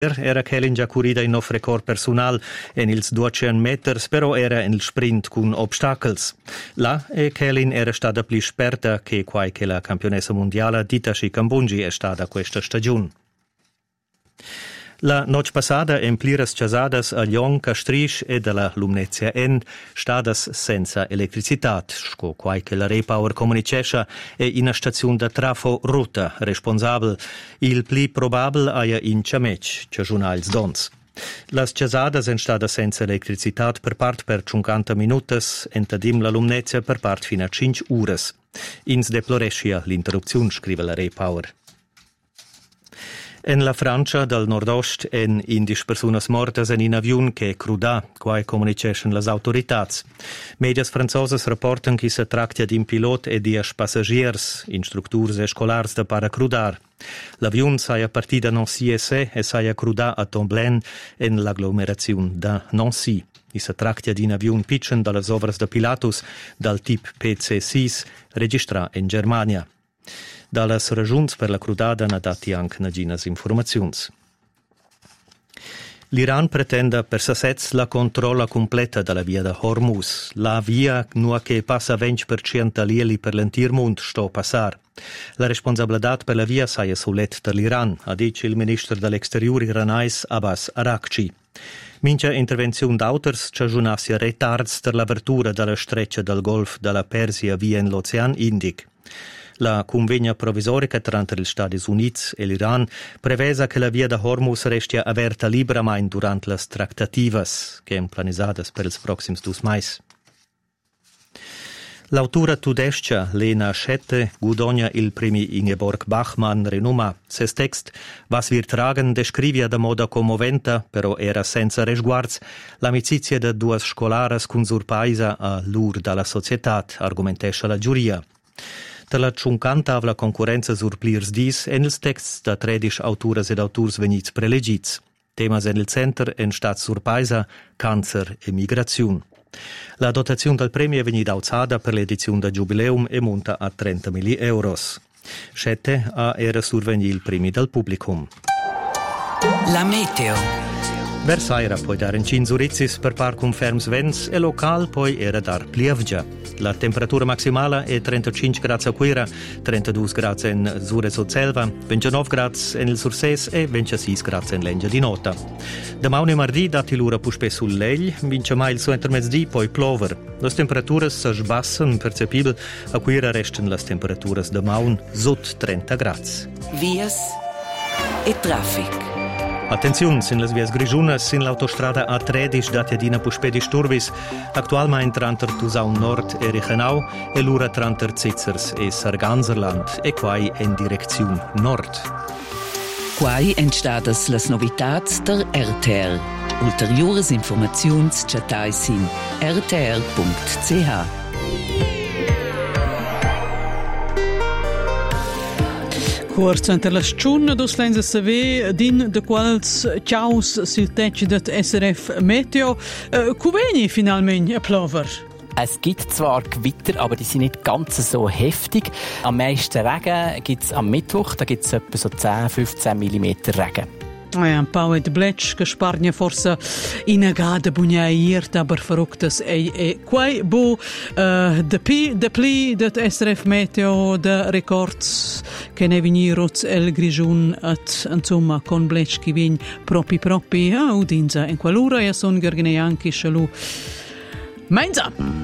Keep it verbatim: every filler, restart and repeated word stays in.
Era Kelin già corrida in nostro record personal en ils duecento meters, però era in il sprint con obstacles. Là e Kelin era stata più esperta che quai che la campionessa mondiale Ditashi Kambunji è stata questa stagione. La noche passata en pliras chasadas a Lyon, Castrisch e della Lumnezia N stadas senza elettricitat, sco quai che la Repower comunicescha e in a stazione da trafo ruta responsabile. Il pli probabile aia in Ciamec, ce giornals dons. Las chasadas en stadas senza elettricitat per part per cinquanta minutas, entadim la Lumnezia per part fino a cinque uras. Ins deplorescia l'interruzione, scrive la Repower. En la Francia del nord-ost en indis personas mortas en in avion che crudà, quai comuniceschen las autoritats. Medias francosas rapportan che se tracta d'un pilot e dies passagiers, instructors e scolars de paracrudar. L'avion saia partida Nancy e saia crudà a Tomblain en l'agglomerazione da Nancy. I se tracta d'un avion pitchen dalle ovras de Pilatus dal tip P C sei registra in Germania. Dallas ragiuns per la crudada na dati anche naginas informaziuns. L'Iran pretende per sa sez la controlla completa della via da Hormuz. La via nua che passa venti per cento alieli per l'entir mund sto passar. La responsabilità per la via saia sulet dall'Iran, ha dice il ministro dell'exterior iranais Abbas Araghchi. Mincha intervenzione d'auters c'aggiunassia retards per l'apertura della streccia del Golf della Persia via in l'Ocean Indic. La convegna provvisorica tra gli Stati Uniti e l'Iran prevesa che la via da Hormuz restia aperta liberamente durante le tractativas che sono planizzate per i prossimi due mesi. L'autora tudescia Lena Schette guadagna il premio Ingeborg Bachmann renoma. Ses text vas vir tragen descrivia da moda commoventa, però era senza resguards, l'amicizia de due scolares con sur paisa a lur dalla società, argumentescia la giuria. De la cinquantavla concurenza sur plirs dis en ils texts da tredici autores ed autors venits prelegits. Temas en il center en stat sur paisa, cancer e migrazione. La dotazione del premio è venuta alzata per l'edizione da Jubileum e monta a trentamila euros. Scette a era survegni il premio del pubblicum. La meteo. Versaira poi dar in cinzurizis per par conferms vents e local poi era dar plievgia. La temperatura maximale è trentacinque gradi a Quira, trentadue gradi in Zures o Selva, ventinove gradi in il Surses e ventisei gradi in Lengia di Nota. Domani martedì dati l'ora puspe sul legl, vince mai il suo intermezzì poi plover. Le temperature si sbassano percepibile, a Quira restano le temperature de maun sotto trenta gradi. Vias e traffic. Attenzione, sin las vias grigiunas, sin l'autostrada A tredici da Tiadina puspe disturbis, actualmente tranter Tusaun Nord e Reichenau e l'ura tranter Zitzers e Sarganserland e quai in direzione nord. Quai entstadas las novitats der R T R. Ulteriores informaziuns chatai sin r t r punct c h. Corsa inter la sciun dus lenza saver din de quals ciaus sil tec det S R F Meteo. Uh, Cuveni finalmente a plover? Es gibt zwar Gewitter, aber die sind nicht ganz so heftig. Am meisten Regen gibt es am Mittwoch, da gibt es etwa so zehn bis fünfzehn Millimeter Regen. Ja, un po' di blech che spargna forse in gada bugna iert, aber verrücktes e e quai bo uh, de pi de pli det S R F Meteo de records che ne venirots el grigiun at insomma con blech che vin propi propi a udinza in qualura e son gergene anche shalu. Menza